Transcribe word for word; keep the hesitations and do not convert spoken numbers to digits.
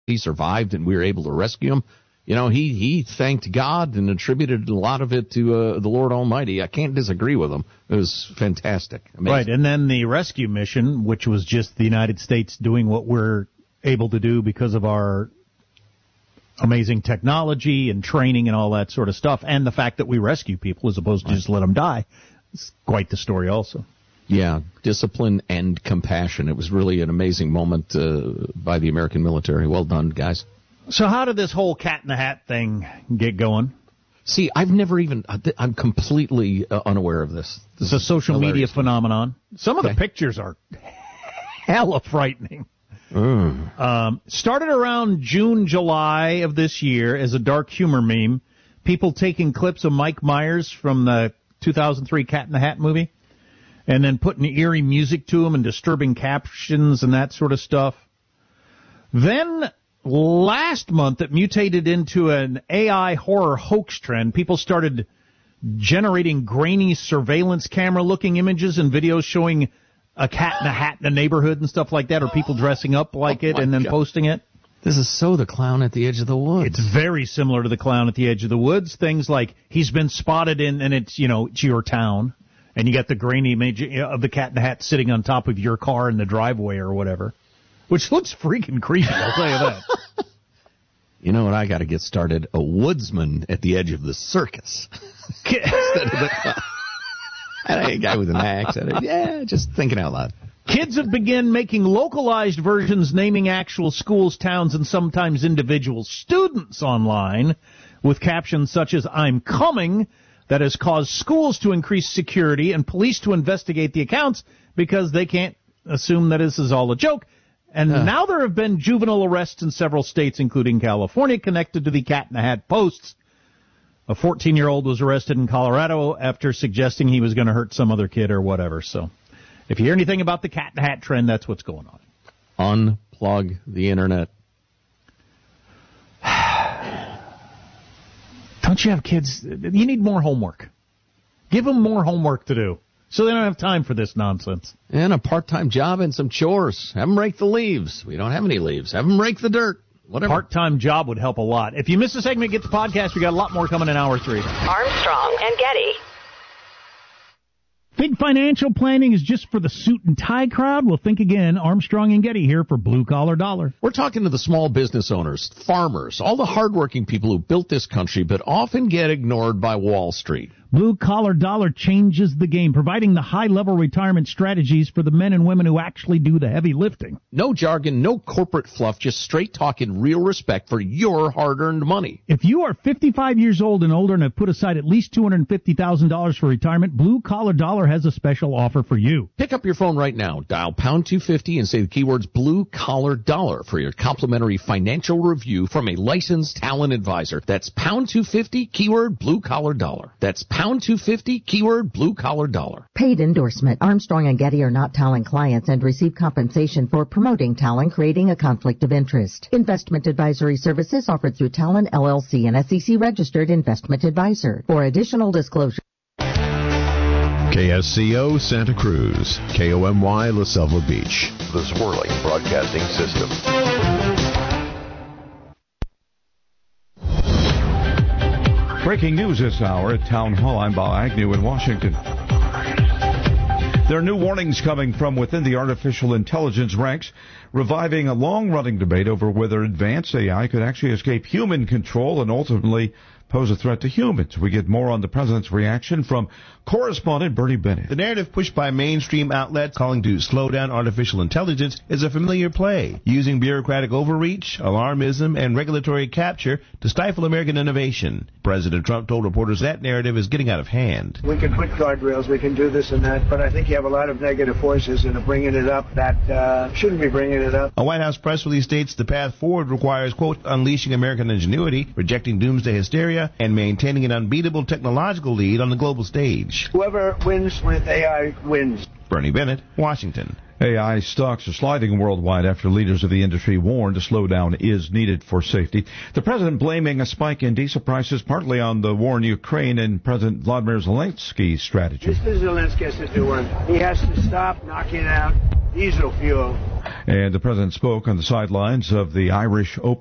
he survived and we were able to rescue him. You know, he, he thanked God and attributed a lot of it to uh, the Lord Almighty. I can't disagree with him. It was fantastic. Amazing. Right, and then the rescue mission, which was just the United States doing what we're able to do because of our amazing technology and training and all that sort of stuff, and the fact that we rescue people as opposed to just let them die. It's quite the story also. Yeah, discipline and compassion. It was really an amazing moment uh, by the American military. Well done, guys. So how did this whole cat in the hat thing get going? See, I've never even, I'm completely uh, unaware of this. This it's a social hilarious. media phenomenon. Some of okay. the pictures are hella frightening. Mm. Um, started around June, July of this year as a dark humor meme. People taking clips of Mike Myers from the two thousand three Cat in the Hat movie and then putting eerie music to them and disturbing captions and that sort of stuff. Then last month, it mutated into an A I horror hoax trend. People started generating grainy surveillance camera-looking images and videos showing a cat in a hat in the neighborhood and stuff like that, or people dressing up like oh it and then God. posting it. This is so the clown at the edge of the woods. It's very similar to the clown at the edge of the woods. Things like he's been spotted in, and it's, you know, it's your town, and you got the grainy image of the cat in the hat sitting on top of your car in the driveway or whatever, which looks freaking creepy, I'll tell you that. You know what? I got to get started. A woodsman at the edge of the circus. Instead of the, a guy with an axe. Yeah, just thinking out loud. Kids have begun making localized versions naming actual schools, towns, and sometimes individual students online with captions such as, "I'm coming," that has caused schools to increase security and police to investigate the accounts because they can't assume that this is all a joke. And uh. now there have been juvenile arrests in several states, including California, connected to the Cat in the Hat posts. A fourteen-year-old was arrested in Colorado after suggesting he was going to hurt some other kid or whatever. So if you hear anything about the Cat in the Hat trend, that's what's going on. Unplug the Internet. Don't you have kids? You need more homework. Give them more homework to do so they don't have time for this nonsense. And a part-time job and some chores. Have them rake the leaves. We don't have any leaves. Have them rake the dirt. Whatever. Part-time job would help a lot. If you missed a segment, get the podcast. We got a lot more coming in hour three. Armstrong and Getty. Think financial planning is just for the suit and tie crowd? Well, think again. Armstrong and Getty here for Blue Collar Dollar. We're talking to the small business owners, farmers, all the hardworking people who built this country but often get ignored by Wall Street. Blue Collar Dollar changes the game, providing the high-level retirement strategies for the men and women who actually do the heavy lifting. No jargon, no corporate fluff, just straight talk and real respect for your hard-earned money. If you are fifty-five years old and older and have put aside at least two hundred fifty thousand dollars for retirement, Blue Collar Dollar has a special offer for you. Pick up your phone right now, dial pound two fifty and say the keywords Blue Collar Dollar for your complimentary financial review from a licensed talent advisor. That's pound two fifty, keyword Blue Collar Dollar. That's pound two fifty, keyword Blue Collar Dollar. Paid endorsement. Armstrong and Getty are not Talon clients and receive compensation for promoting Talon, creating a conflict of interest. Investment advisory services offered through Talon, L L C, an S E C-registered investment advisor. For additional disclosure. K S C O Santa Cruz, K O M Y La Selva Beach, the Swirling Broadcasting System. Breaking news this hour at Town Hall. I'm Bob Agnew in Washington. There are new warnings coming from within the artificial intelligence ranks, reviving a long-running debate over whether advanced A I could actually escape human control and ultimately pose a threat to humans. We get more on the president's reaction from correspondent Bernie Bennett. The narrative pushed by mainstream outlets calling to slow down artificial intelligence is a familiar play, using bureaucratic overreach, alarmism, and regulatory capture to stifle American innovation. President Trump told reporters that narrative is getting out of hand. We can put guardrails, we can do this and that, but I think you have a lot of negative forces that are bringing it up that uh, shouldn't be bringing it up. A White House press release states the path forward requires, quote, unleashing American ingenuity, rejecting doomsday hysteria, and maintaining an unbeatable technological lead on the global stage. Whoever wins with A I wins. Bernie Bennett, Washington. A I stocks are sliding worldwide after leaders of the industry warned a slowdown is needed for safety. The president blaming a spike in diesel prices partly on the war in Ukraine and President Vladimir Zelensky's strategy. Mister Zelensky has to do one. He has to stop knocking out diesel fuel. And the president spoke on the sidelines of the Irish Open.